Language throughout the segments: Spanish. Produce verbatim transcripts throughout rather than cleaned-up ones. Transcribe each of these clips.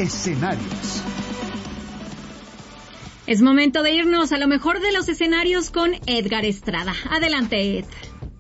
Escenarios. Es momento de irnos a lo mejor de los escenarios con Edgar Estrada. Adelante, Ed.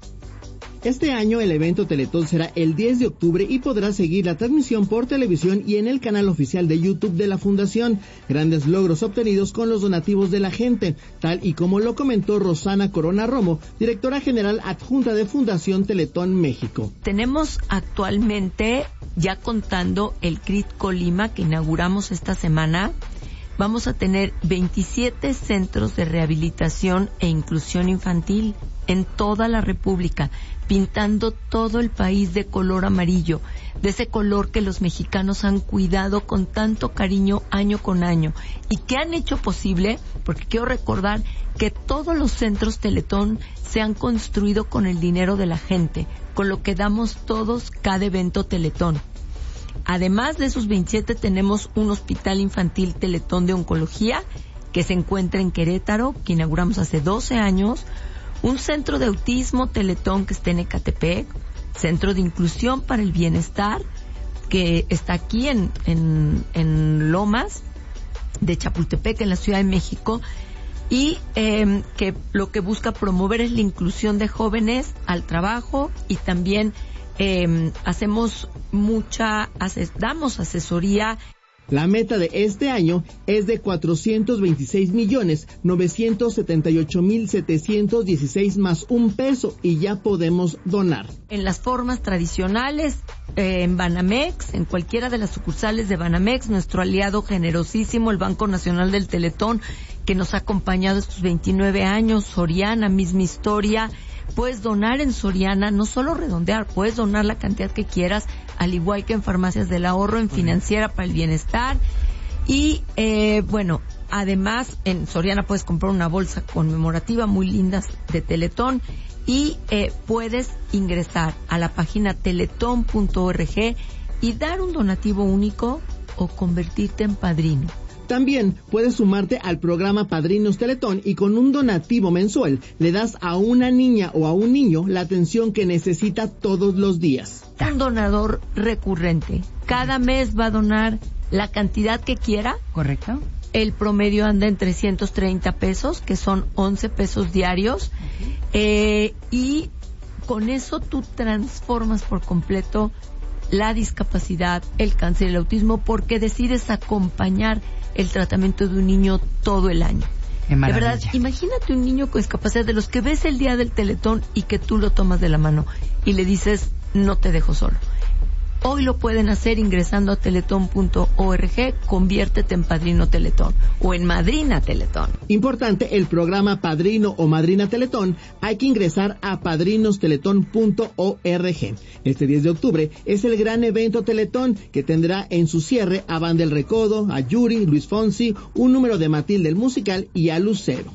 Este año el evento Teletón será el diez de octubre y podrás seguir la transmisión por televisión y en el canal oficial de YouTube de la Fundación. Grandes logros obtenidos con los donativos de la gente, tal y como lo comentó Rosana Corona Romo, directora general adjunta de Fundación Teletón México. Tenemos actualmente, ya contando el C R I T Colima que inauguramos esta semana, vamos a tener veintisiete centros de rehabilitación e inclusión infantil en toda la República, pintando todo el país de color amarillo, de ese color que los mexicanos han cuidado con tanto cariño año con año y que han hecho posible, porque quiero recordar que todos los centros Teletón se han construido con el dinero de la gente, con lo que damos todos cada evento Teletón. Además de esos veintisiete tenemos un hospital infantil Teletón de oncología que se encuentra en Querétaro, que inauguramos hace doce años, un centro de autismo Teletón que está en Ecatepec, centro de inclusión para el bienestar que está aquí en, en, en Lomas de Chapultepec, en la Ciudad de México, y eh, que lo que busca promover es la inclusión de jóvenes al trabajo y también eh, hacemos mucha, ases- damos asesoría. La meta de este año es de cuatrocientos veintiséis millones novecientos setenta y ocho mil setecientos dieciséis más un peso y ya podemos donar. En las formas tradicionales, eh, en Banamex, en cualquiera de las sucursales de Banamex, nuestro aliado generosísimo, el Banco Nacional del Teletón, que nos ha acompañado estos veintinueve años, Soriana, misma historia. Puedes donar en Soriana, no solo redondear, puedes donar la cantidad que quieras, al igual que en Farmacias del Ahorro, en Financiera para el Bienestar. Y, eh, bueno, además, en Soriana puedes comprar una bolsa conmemorativa muy linda de Teletón y eh, puedes ingresar a la página teletón punto org y dar un donativo único o convertirte en padrino. También puedes sumarte al programa Padrinos Teletón y con un donativo mensual le das a una niña o a un niño la atención que necesita todos los días. Un donador recurrente. Cada mes va a donar la cantidad que quiera. ¿Correcto? El promedio anda en trescientos treinta pesos, que son once pesos diarios. Eh, y con eso tú transformas por completo la discapacidad, el cáncer, el autismo, porque decides acompañar el tratamiento de un niño todo el año. Qué maravilla. De verdad, imagínate un niño con discapacidad de los que ves el día del Teletón y que tú lo tomas de la mano y le dices, no te dejo solo. Hoy lo pueden hacer ingresando a teletón punto org, conviértete en Padrino Teletón o en Madrina Teletón. Importante, el programa Padrino o Madrina Teletón, hay que ingresar a padrinos teletón punto org. Este diez de octubre es el gran evento Teletón que tendrá en su cierre a Van del Recodo, a Yuri, Luis Fonsi, un número de Matilde el musical y a Lucero.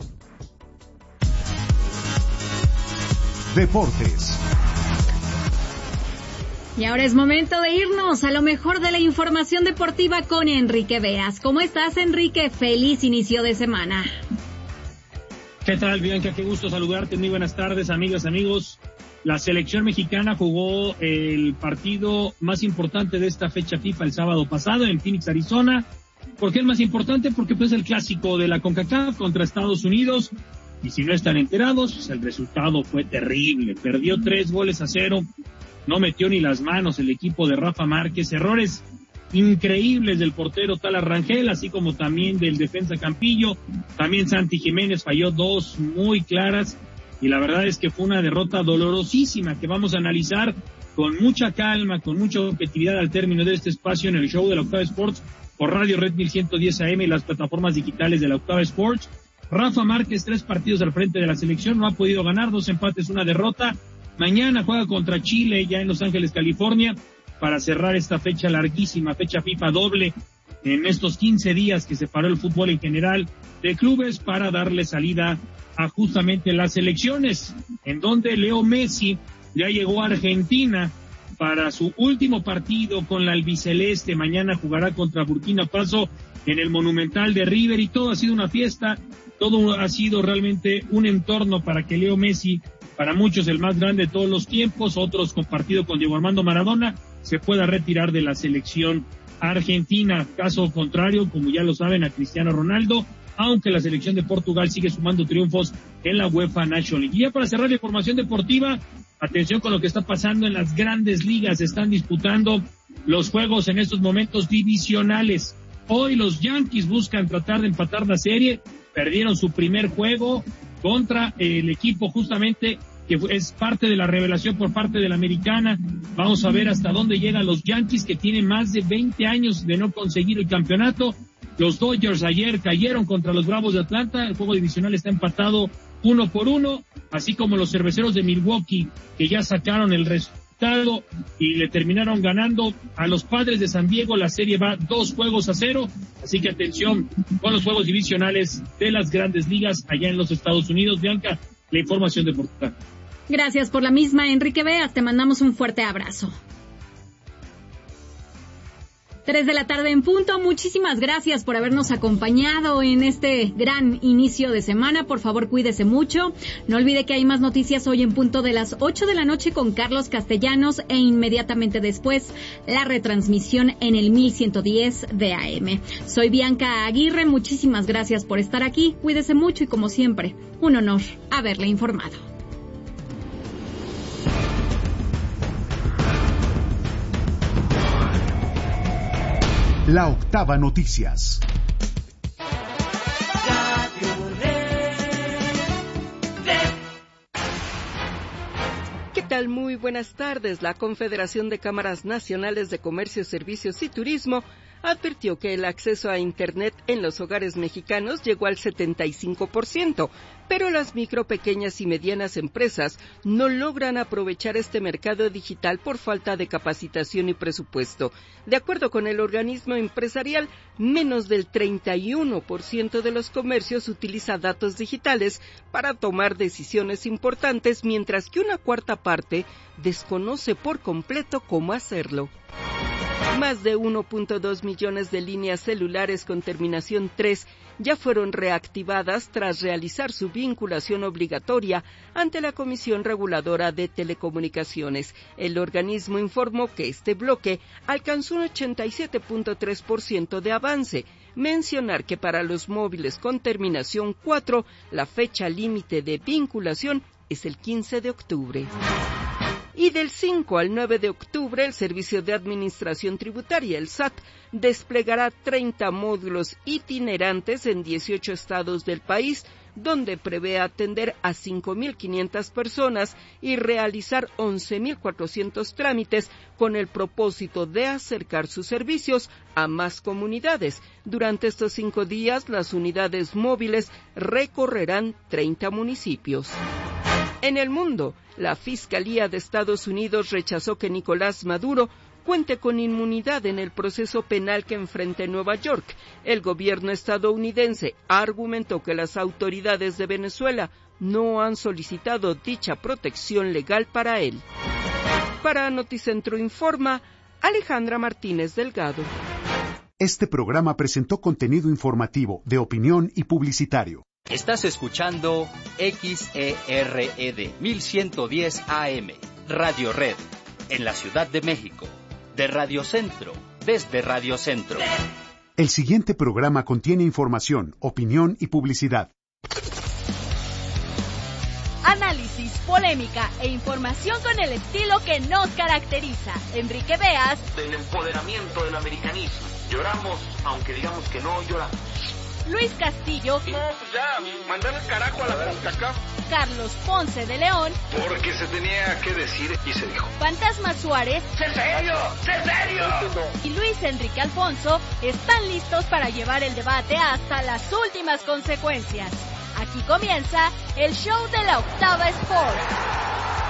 Deportes. Y ahora es momento de irnos a lo mejor de la información deportiva con Enrique Beas. ¿Cómo estás, Enrique? Feliz inicio de semana. ¿Qué tal, Bianca? Qué gusto saludarte. Muy buenas tardes, amigas, amigos. La selección mexicana jugó el partido más importante de esta fecha FIFA el sábado pasado en Phoenix, Arizona. ¿Por qué el más importante? Porque pues el clásico de la CONCACAF contra Estados Unidos. Y si no están enterados, pues el resultado fue terrible. Perdió tres goles a cero. No metió ni las manos el equipo de Rafa Márquez. Errores increíbles del portero Tala Rangel, así como también del defensa Campillo. También Santi Jiménez falló dos muy claras. Y la verdad es que fue una derrota dolorosísima que vamos a analizar con mucha calma, con mucha objetividad al término de este espacio en el show de la Octava Sports por Radio Red mil ciento diez A M y las plataformas digitales de la Octava Sports. Rafa Márquez, tres partidos al frente de la selección, no ha podido ganar, dos empates, una derrota. Mañana juega contra Chile, ya en Los Ángeles, California, para cerrar esta fecha larguísima, fecha FIFA doble, en estos quince días que se paró el fútbol en general de clubes para darle salida a justamente las elecciones, en donde Leo Messi ya llegó a Argentina para su último partido con la albiceleste. Mañana jugará contra Burkina Faso en el Monumental de River y todo ha sido una fiesta, todo ha sido realmente un entorno para que Leo Messi, para muchos el más grande de todos los tiempos, otros compartido con Diego Armando Maradona, se pueda retirar de la selección argentina. Caso contrario, como ya lo saben, a Cristiano Ronaldo, aunque la selección de Portugal sigue sumando triunfos en la UEFA National League. Y ya para cerrar la información deportiva, atención con lo que está pasando en las grandes ligas. Se están disputando los juegos en estos momentos divisionales. Hoy los Yankees buscan tratar de empatar la serie. Perdieron su primer juego contra el equipo justamente que es parte de la revelación por parte de la americana. Vamos a ver hasta dónde llegan los Yankees, que tienen más de veinte años de no conseguir el campeonato. Los Dodgers ayer cayeron contra los Bravos de Atlanta. El juego divisional está empatado uno por uno, así como los Cerveceros de Milwaukee, que ya sacaron el resultado y le terminaron ganando a los Padres de San Diego. La serie va dos juegos a cero, así que atención con los juegos divisionales de las grandes ligas allá en los Estados Unidos. Bianca, la información deportiva. Gracias por la misma, Enrique Veas. Te mandamos un fuerte abrazo. Tres de la tarde en punto. Muchísimas gracias por habernos acompañado en este gran inicio de semana. Por favor, cuídese mucho. No olvide que hay más noticias hoy en punto de las ocho de la noche con Carlos Castellanos e inmediatamente después la retransmisión en el mil ciento diez de A M. Soy Bianca Aguirre. Muchísimas gracias por estar aquí. Cuídese mucho y como siempre, un honor haberle informado. La Octava Noticias. ¿Qué tal? Muy buenas tardes. La Confederación de Cámaras Nacionales de Comercio, Servicios y Turismo advirtió que el acceso a Internet en los hogares mexicanos llegó al setenta y cinco por ciento, pero las micro, pequeñas y medianas empresas no logran aprovechar este mercado digital por falta de capacitación y presupuesto. De acuerdo con el organismo empresarial, menos del treinta y uno por ciento de los comercios utiliza datos digitales para tomar decisiones importantes, mientras que una cuarta parte desconoce por completo cómo hacerlo. Más de uno punto dos millones de líneas celulares con terminación tres ya fueron reactivadas tras realizar su vinculación obligatoria ante la Comisión Reguladora de Telecomunicaciones. El organismo informó que este bloque alcanzó un ochenta y siete punto tres por ciento de avance. Mencionar que para los móviles con terminación cuatro, la fecha límite de vinculación es el quince de octubre. Y del cinco al nueve de octubre, el Servicio de Administración Tributaria, el S A T, desplegará treinta módulos itinerantes en dieciocho estados del país, donde prevé atender a cinco mil quinientas personas y realizar once mil cuatrocientos trámites con el propósito de acercar sus servicios a más comunidades. Durante estos cinco días, las unidades móviles recorrerán treinta municipios. En el mundo, la Fiscalía de Estados Unidos rechazó que Nicolás Maduro cuente con inmunidad en el proceso penal que enfrenta en Nueva York. El gobierno estadounidense argumentó que las autoridades de Venezuela no han solicitado dicha protección legal para él. Para Noticentro Informa, Alejandra Martínez Delgado. Este programa presentó contenido informativo, de opinión y publicitario. Estás escuchando X E R E D mil ciento diez A M, Radio Red, en la Ciudad de México, de Radio Centro, desde Radio Centro. El siguiente programa contiene información, opinión y publicidad. Análisis, polémica e información con el estilo que nos caracteriza. Enrique Veas. Del empoderamiento del americanismo. Lloramos, aunque digamos que no lloramos. Luis Castillo. No, pues ya, mandar el carajo a la CONCACAF. Carlos Ponce de León. Porque se tenía que decir y se dijo. Fantasma Suárez. ¡Sé serio! ¡Sé serio! Y Luis Enrique Alfonso están listos para llevar el debate hasta las últimas consecuencias. Aquí comienza el show de la Octava Sport.